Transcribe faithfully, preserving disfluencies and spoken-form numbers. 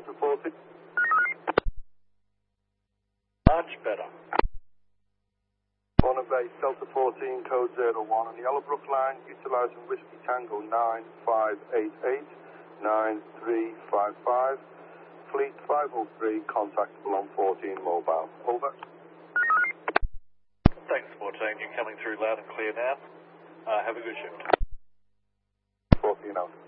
Delta fourteen. Much better. Bonner Bay, Delta fourteen, code zero one on the Yellowbrook line, utilising Whiskey Tango nine five eight eight nine three five five. Fleet five oh three, contactable on fourteen mobile. Over. Thanks, fourteen. You're coming through loud and clear now. Uh, have a good shift. fourteen out.